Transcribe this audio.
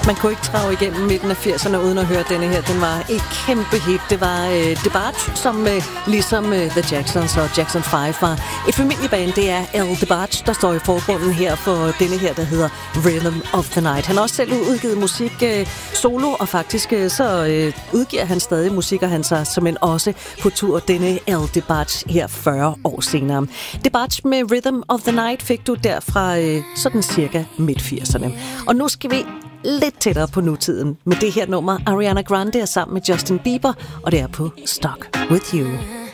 Man kunne ikke trage igennem midten af 80'erne uden at høre denne her. Den var et kæmpe hit. Det var DeBarge, som ligesom The Jacksons og Jackson 5 var et familieband. Det er Al DeBarge, der står i forgrunden her for denne her, der hedder Rhythm of the Night. Han har også selv udgivet musik solo, og faktisk så udgiver han stadig musik, og han så simpelthen også på tur denne Al DeBarge her 40 år senere. DeBarge med Rhythm of the Night fik du der fra sådan cirka midt-80'erne. Og nu skal vi lidt tættere på nutiden med det her nummer. Ariana Grande er sammen med Justin Bieber, og det er på Stuck With You.